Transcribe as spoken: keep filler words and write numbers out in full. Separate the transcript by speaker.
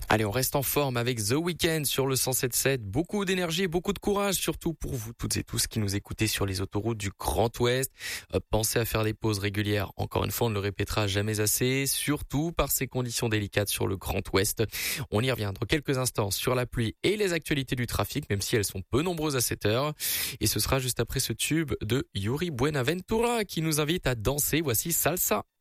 Speaker 1: Allez, on reste en forme avec The Weeknd sur le cent sept sept. Beaucoup d'énergie et beaucoup de courage, surtout pour vous toutes et tous qui nous écoutez sur les autoroutes du Grand Ouest. Euh, pensez à faire des pauses régulières. Encore une fois, on ne le répétera jamais assez, surtout par ces conditions délicates sur le Grand Ouest. On y revient dans quelques instants sur la pluie et les actualités du trafic, même si elles sont peu nombreuses à cette heure. Et ce sera juste après ce tube de Yuri Buenaventura qui nous invite à danser. Voici Salsa.